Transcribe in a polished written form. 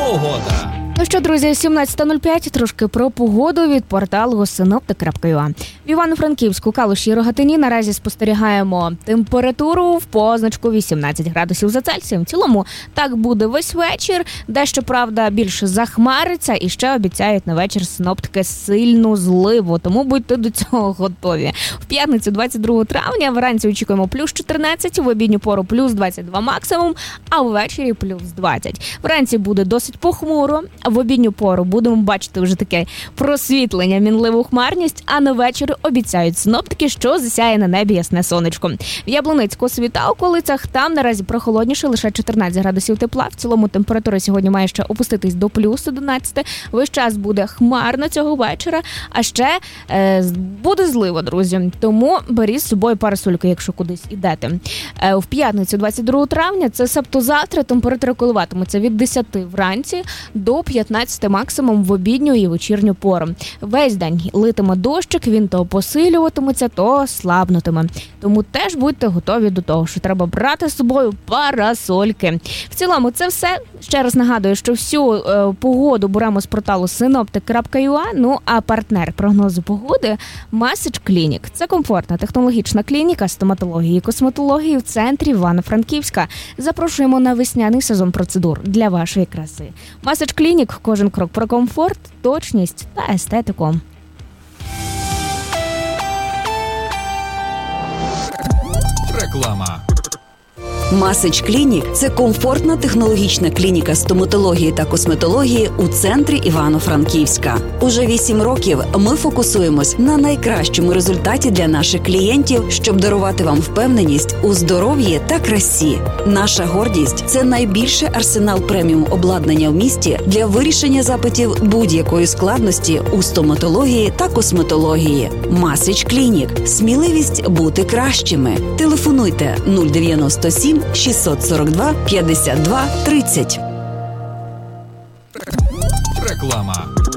Погода. Ну що, друзі, 17:05, трошки про погоду від порталу Synoptik.ua. В Івано-Франківську, Калуші і Рогатині наразі спостерігаємо температуру в позначку 18 градусів за Цельсієм. В цілому так буде весь вечір, дещо, правда, більше захмариться і ще обіцяють на вечір синоптики сильну зливу, тому будьте до цього готові. В п'ятницю 22 травня вранці очікуємо плюс 14, в обідню пору плюс 22 максимум, а ввечері плюс 20. Вранці буде досить похмуро, в обідню пору будемо бачити вже таке просвітлення, мінливу хмарність, а на вечір обіцяють синоптики, що засяє на небі ясне сонечко. В Яблунецьку, Світа, околицях, там наразі прохолодніше, лише 14 градусів тепла. В цілому температура сьогодні має ще опуститись до плюс 11. Весь час буде хмарно цього вечора, а ще буде злива, друзі. Тому беріть з собою парасольку, якщо кудись ідете. В п'ятницю 22 травня, це себто завтра, температура коливатиметься від 10 вранці до 15 максимум в обідню і вечірню пору. Весь день литиме дощик, він то посилюватиметься, то слабнутиме. Тому теж будьте готові до того, що треба брати з собою парасольки. В цілому це все. Ще раз нагадую, що всю погоду беремо з порталу Synoptik.ua, ну а партнер прогнозу погоди Message Clinic. Це комфортна технологічна клініка стоматології і косметології в центрі Івано-Франківська. Запрошуємо на весняний сезон процедур для вашої краси. Message Clinic – кожен крок про комфорт, точність та естетику. Реклама. Message Clinic – це комфортна технологічна клініка стоматології та косметології у центрі Івано-Франківська. Уже 8 років ми фокусуємось на найкращому результаті для наших клієнтів, щоб дарувати вам впевненість у здоров'ї та красі. Наша гордість – це найбільший арсенал преміум обладнання в місті для вирішення запитів будь-якої складності у стоматології та косметології. Message Clinic – сміливість бути кращими. Телефонуйте 097 642 52 30. Реклама.